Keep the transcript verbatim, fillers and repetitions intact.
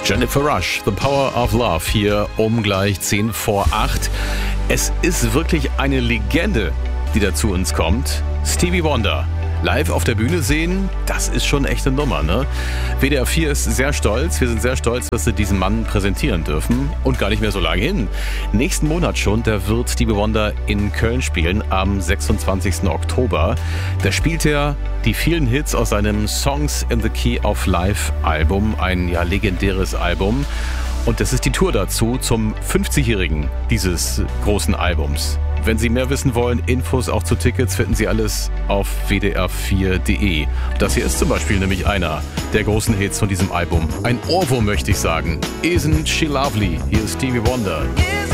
Jennifer Rush, The Power of Love, hier um gleich zehn vor acht. Es ist wirklich eine Legende, die da zu uns kommt. Stevie Wonder. Live auf der Bühne sehen, das ist schon echt eine Nummer, ne? W D R vier ist sehr stolz. Wir sind sehr stolz, dass sie diesen Mann präsentieren dürfen. Und gar nicht mehr so lange hin. Nächsten Monat schon, da wird Stevie Wonder in Köln spielen, am sechsundzwanzigsten Oktober. Da spielt er die vielen Hits aus seinem Songs in the Key of Life Album, ein ja legendäres Album. Und das ist die Tour dazu zum fünfzigjährigen dieses großen Albums. Wenn Sie mehr wissen wollen, Infos auch zu Tickets finden Sie alles auf w d r vier punkt d e. Das hier ist zum Beispiel nämlich einer der großen Hits von diesem Album. Ein Ohrwurm, möchte ich sagen. Isn't She Lovely? Hier ist Stevie Wonder.